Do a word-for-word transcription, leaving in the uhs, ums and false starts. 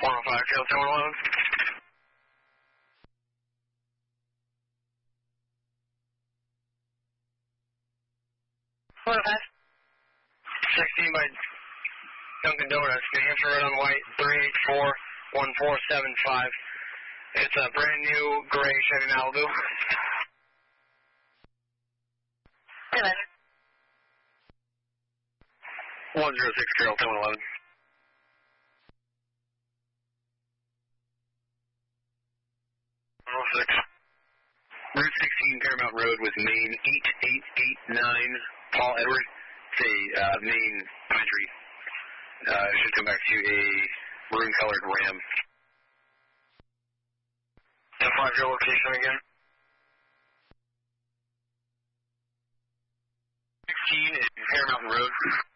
one oh five, Trail ten one eleven. one oh five. sixteen by Dunkin' Donuts, New Hampshire Red on White, three eight four one four seven five. It's a brand new gray Chevy Malibu. eleven. one zero six, Trail ten one eleven. one oh six. Route sixteen, Paramount Road with Main eight eight eight nine, Paul Edward. It's a uh, main entry. Uh, it should come back to a maroon-colored Ram. ten five, your location again. sixteen is Paramount Road.